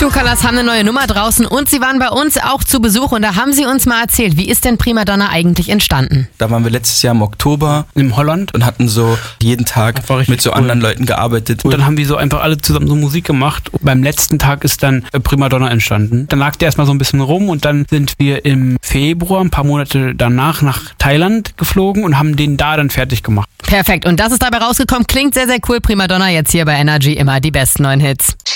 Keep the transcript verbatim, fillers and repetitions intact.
True Colours haben eine neue Nummer draußen und sie waren bei uns auch zu Besuch und da haben sie uns mal erzählt, wie ist denn Primadonna eigentlich entstanden? Da waren wir letztes Jahr im Oktober in Holland und hatten so jeden Tag mit so cool. anderen Leuten gearbeitet. Und dann haben wir so einfach alle zusammen so Musik gemacht. Und beim letzten Tag ist dann Primadonna entstanden. Dann lag der erstmal so ein bisschen rum und dann sind wir im Februar, ein paar Monate danach, nach Thailand geflogen und haben den da dann fertig gemacht. Perfekt. Und das ist dabei rausgekommen. Klingt sehr, sehr cool. Primadonna jetzt hier bei Energy. Immer die besten neuen Hits.